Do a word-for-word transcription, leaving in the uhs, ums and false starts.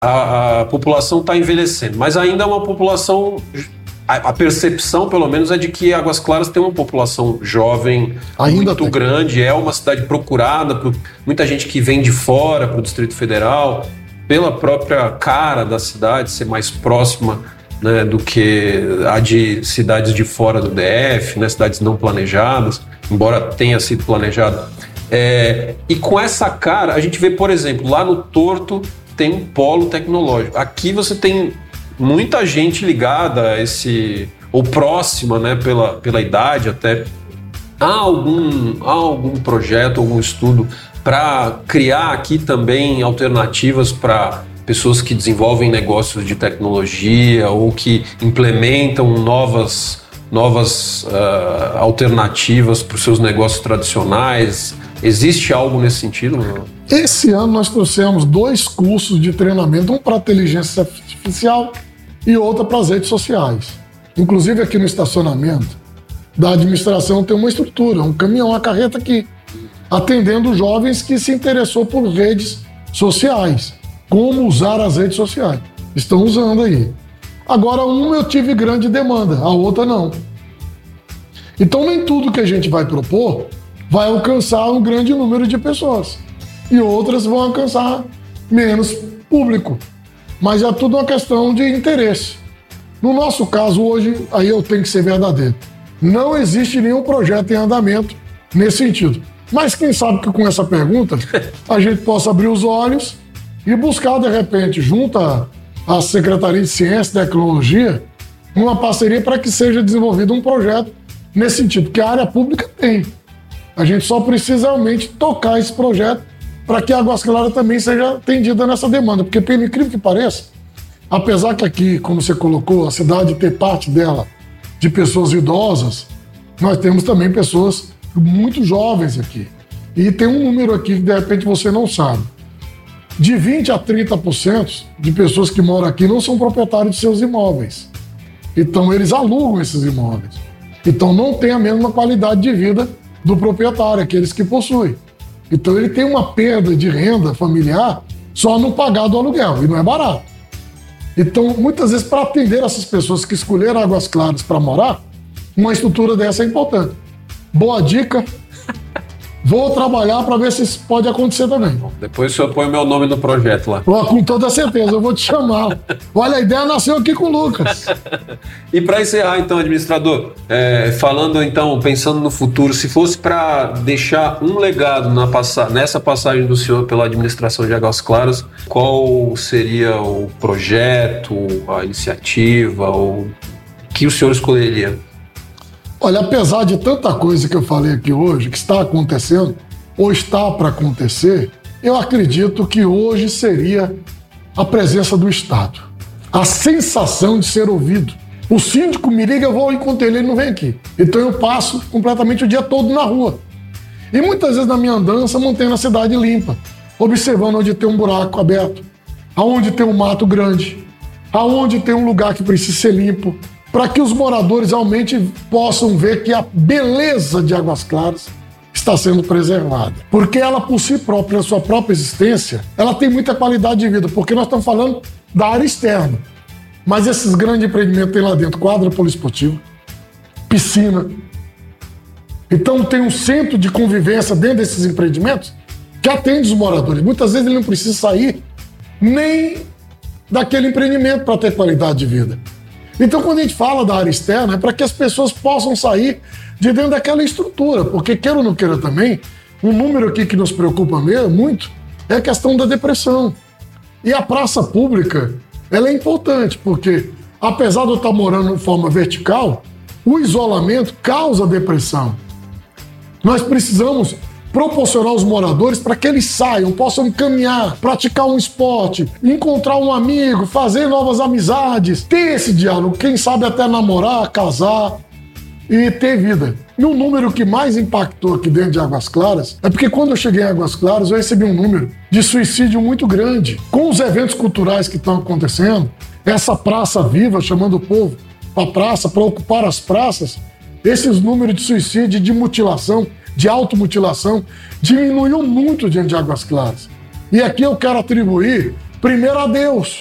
a, a população está envelhecendo, mas ainda é uma população... A percepção, pelo menos, é de que Águas Claras tem uma população jovem ainda muito tem. grande, é uma cidade procurada por muita gente que vem de fora para o Distrito Federal, pela própria cara da cidade ser mais próxima, né, do que a de cidades de fora do D F, né, cidades não planejadas, embora tenha sido planejada. É, e com essa cara, a gente vê, por exemplo, lá no Torto tem um polo tecnológico. Aqui você tem muita gente ligada a esse, ou próxima, né, pela, pela idade até. Há algum, há algum projeto, algum estudo para criar aqui também alternativas para pessoas que desenvolvem negócios de tecnologia ou que implementam novas, novas uh, alternativas para os seus negócios tradicionais? Existe algo nesse sentido? Não? Esse ano nós trouxemos dois cursos de treinamento, um para inteligência artificial e outra para as redes sociais. Inclusive aqui no estacionamento da administração tem uma estrutura, um caminhão, uma carreta aqui, atendendo jovens que se interessou por redes sociais, como usar as redes sociais. Estão usando aí. Agora, uma eu tive grande demanda, a outra não. Então nem tudo que a gente vai propor vai alcançar um grande número de pessoas. E outras vão alcançar menos público. Mas é tudo uma questão de interesse. No nosso caso, hoje, aí eu tenho que ser verdadeiro. Não existe nenhum projeto em andamento nesse sentido. Mas quem sabe que com essa pergunta a gente possa abrir os olhos e buscar, de repente, junto à Secretaria de Ciência e Tecnologia, uma parceria para que seja desenvolvido um projeto nesse sentido, porque a área pública tem. A gente só precisa realmente tocar esse projeto para que a Águas Claras também seja atendida nessa demanda. Porque, pelo incrível que pareça, apesar que aqui, como você colocou, a cidade ter parte dela de pessoas idosas, nós temos também pessoas muito jovens aqui. E tem um número aqui que, de repente, você não sabe. De vinte a trinta por cento de pessoas que moram aqui não são proprietários de seus imóveis. Então, eles alugam esses imóveis. Então, não tem a mesma qualidade de vida do proprietário, aqueles que possuem. Então ele tem uma perda de renda familiar só no pagar do aluguel, e não é barato. Então, muitas vezes, para atender essas pessoas que escolheram Águas Claras para morar, uma estrutura dessa é importante. Boa dica. Vou trabalhar para ver se isso pode acontecer também. Depois o senhor põe o meu nome no projeto lá. Com toda certeza, eu vou te chamar. Olha, a ideia nasceu aqui com o Lucas. E para encerrar, então, administrador, é, falando, então, pensando no futuro, se fosse para deixar um legado na passa- nessa passagem do senhor pela administração de Águas Claras, qual seria o projeto, a iniciativa, o que o senhor escolheria? Olha, apesar de tanta coisa que eu falei aqui hoje, que está acontecendo, ou está para acontecer, eu acredito que hoje seria a presença do Estado. A sensação de ser ouvido. O síndico me liga, eu vou encontrar ele, ele não vem aqui. Então eu passo completamente o dia todo na rua. E muitas vezes na minha andança, mantendo a cidade limpa, observando onde tem um buraco aberto, aonde tem um mato grande, aonde tem um lugar que precisa ser limpo, para que os moradores realmente possam ver que a beleza de Águas Claras está sendo preservada. Porque ela, por si própria, a sua própria existência, ela tem muita qualidade de vida, porque nós estamos falando da área externa. Mas esses grandes empreendimentos têm lá dentro quadra poliesportiva, piscina. Então tem um centro de convivência dentro desses empreendimentos que atende os moradores. Muitas vezes ele não precisa sair nem daquele empreendimento para ter qualidade de vida. Então, quando a gente fala da área externa, é para que as pessoas possam sair de dentro daquela estrutura, porque, queira ou não queira também, um número aqui que nos preocupa mesmo, muito é a questão da depressão. E a praça pública, ela é importante, porque, apesar de eu estar morando de forma vertical, o isolamento causa depressão. Nós precisamos proporcionar aos moradores para que eles saiam, possam caminhar, praticar um esporte, encontrar um amigo, fazer novas amizades, ter esse diálogo, quem sabe até namorar, casar e ter vida. E o número que mais impactou aqui dentro de Águas Claras é porque quando eu cheguei em Águas Claras eu recebi um número de suicídio muito grande. Com os eventos culturais que estão acontecendo, essa praça viva, chamando o povo para a praça, para ocupar as praças, esses números de suicídio, de mutilação, de automutilação, diminuiu muito diante de Águas Claras. E aqui eu quero atribuir Primeiro a Deus.